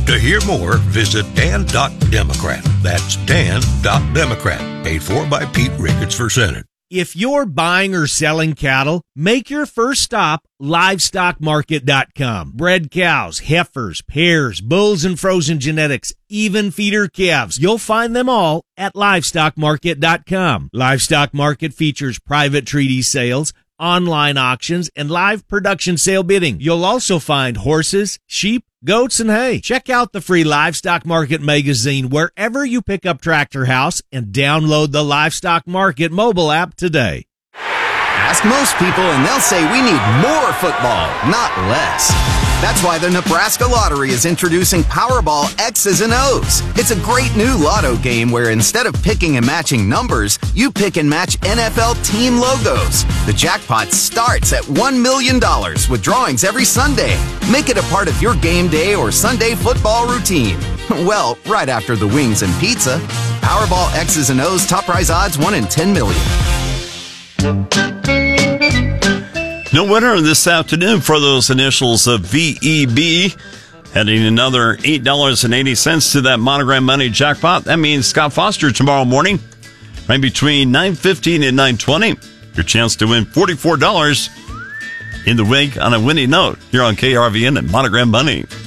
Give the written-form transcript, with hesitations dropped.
To hear more, visit Dan.Democrat. That's Dan.Democrat. Paid for by Pete Ricketts for Senate. If you're buying or selling cattle, make your first stop LivestockMarket.com. Bred cows, heifers, pairs, bulls, and frozen genetics, even feeder calves. You'll find them all at LivestockMarket.com. Livestock Market features private treaty sales, online auctions, and live production sale bidding. You'll also find horses, sheep, goats, and hay. Check out the free Livestock Market magazine wherever you pick up Tractor House and download the Livestock Market mobile app today. Ask most people and they'll say we need more football, not less. That's why the Nebraska Lottery is introducing Powerball X's and O's. It's a great new lotto game where instead of picking and matching numbers, you pick and match NFL team logos. The jackpot starts at $1 million with drawings every Sunday. Make it a part of your game day or Sunday football routine. Well, right after the wings and pizza. Powerball X's and O's top prize odds 1 in 10 million. No winner this afternoon for those initials of VEB. Adding another $8.80 to that Monogram Money jackpot. That means Scott Foster tomorrow morning, right between 9:15 and 9:20. Your chance to win $44 in the wig on a winning note here on KRVN and Monogram Money.